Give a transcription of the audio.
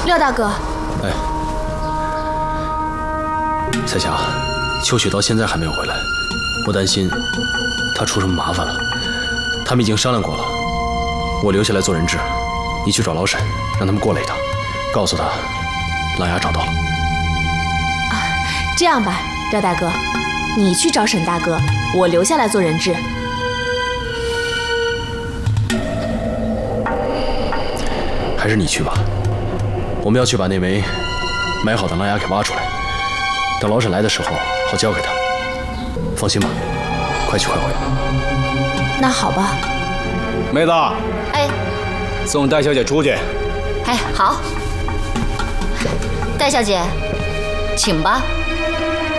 廖大哥。 哎，彩霞，秋雪到现在还没有回来，我担心她出什么麻烦了。他们已经商量过了，我留下来做人质，你去找老沈，让他们过来一趟，告诉他狼牙找到了。 啊，这样吧，廖大哥，你去找沈大哥，我留下来做人质。 还是你去吧，我们要去把那枚埋好的狼牙给挖出来，等老沈来的时候好交给他。放心吧，快去快回。 那好吧。 妹子， 哎， 送戴小姐出去。 哎，好，戴小姐，请吧。